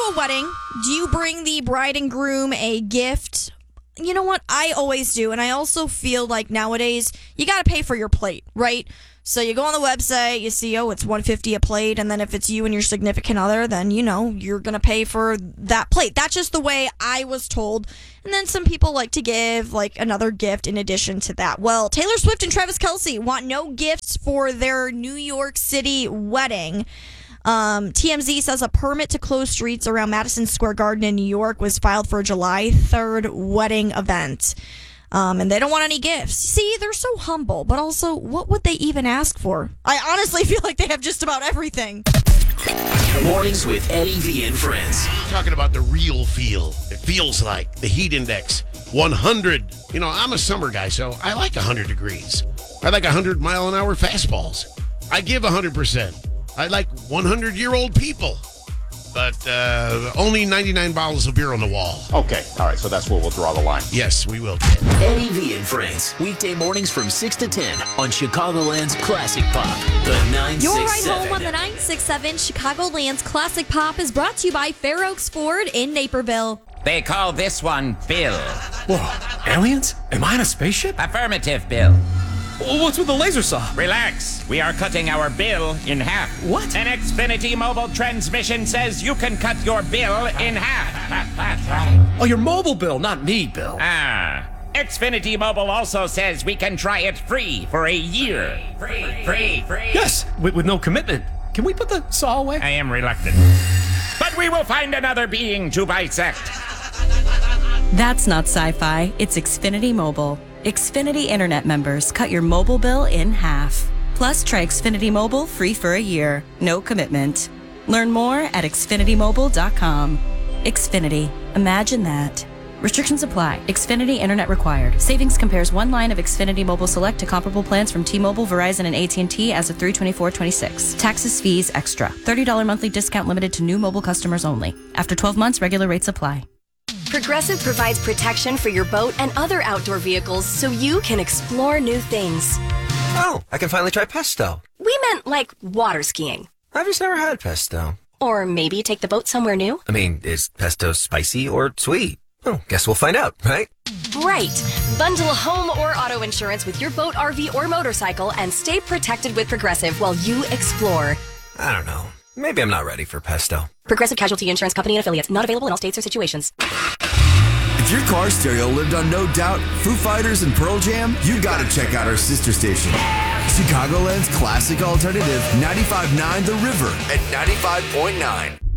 a wedding, do you bring the bride and groom a gift? You know what? I always do. And I also feel like nowadays you got to pay for your plate, right? So you go on the website, you see, it's $150 a plate. And then if it's you and your significant other, then, you're going to pay for that plate. That's just the way I was told. And then some people like to give another gift in addition to that. Well, Taylor Swift and Travis Kelce want no gifts for their New York City wedding. TMZ says a permit to close streets around Madison Square Garden in New York was filed for a July 3rd wedding event. And they don't want any gifts. See, they're so humble, but also, what would they even ask for? I honestly feel like they have just about everything. Mornings with Eddie V and friends. Talking about the real feel. It feels like the heat index, 100. I'm a summer guy, so I like 100 degrees. I like 100-mile-an-hour fastballs. I give 100%. I like 100-year-old people, but only 99 bottles of beer on the wall. Okay, all right, so that's where we'll draw the line. Yes, we will. Eddie V and friends, weekday mornings from 6 to 10 on Chicagoland's Classic Pop, the 967. Your ride home on the 967 Chicagoland's Classic Pop is brought to you by Fair Oaks Ford in Naperville. They call this one Bill. Whoa, aliens? Am I in a spaceship? Affirmative, Bill. What's with the laser saw? Relax. We are cutting our bill in half. What? An Xfinity mobile transmission says you can cut your bill in half. Oh, your mobile bill, not me, Bill. Xfinity Mobile also says we can try it free for a year. Free. Yes, with no commitment. Can we put the saw away? I am reluctant. But we will find another being to bisect. That's not sci-fi. It's Xfinity Mobile. Xfinity Internet members cut your mobile bill in half. Plus, try Xfinity Mobile free for a year. No commitment. Learn more at xfinitymobile.com. Xfinity. Imagine that. Restrictions apply. Xfinity Internet required. Savings compares one line of Xfinity Mobile Select to comparable plans from T-Mobile, Verizon, and AT&T as of 3/24/26. Taxes, fees, extra. $30 monthly discount limited to new mobile customers only. After 12 months, regular rates apply. Progressive provides protection for your boat and other outdoor vehicles so you can explore new things. Oh, I can finally try pesto. We meant like water skiing. I've just never had pesto. Or maybe take the boat somewhere new. I mean, is pesto spicy or sweet? Oh, guess we'll find out, right? Right. Bundle home or auto insurance with your boat, RV, or motorcycle and stay protected with Progressive while you explore. I don't know. Maybe I'm not ready for pesto. Progressive Casualty Insurance Company and Affiliates. Not available in all states or situations. If your car stereo lived on No Doubt, Foo Fighters, and Pearl Jam, you gotta check out our sister station. Chicagoland's classic alternative, 95.9 The River at 95.9.